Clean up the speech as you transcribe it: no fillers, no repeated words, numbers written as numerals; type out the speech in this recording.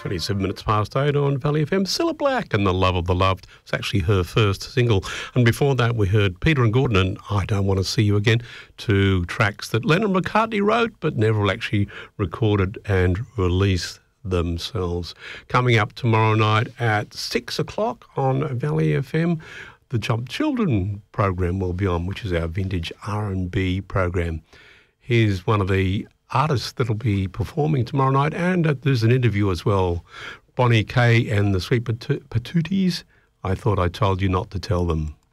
27 minutes past 8 on Valley FM. Cilla Black and The Love of the Loved. It's actually her first single. And before that, we heard Peter and Gordon and I Don't Want to See You Again, two tracks that Lennon and McCartney wrote but never actually recorded and released themselves. Coming up tomorrow night at 6 o'clock on Valley FM, the Jump Children program will be on, which is our vintage R&B program. Here's one of the artists that'll be performing tomorrow night, and there's an interview as well. Bonnie Kay and the Sweet Patooties. I thought I told you not to tell them.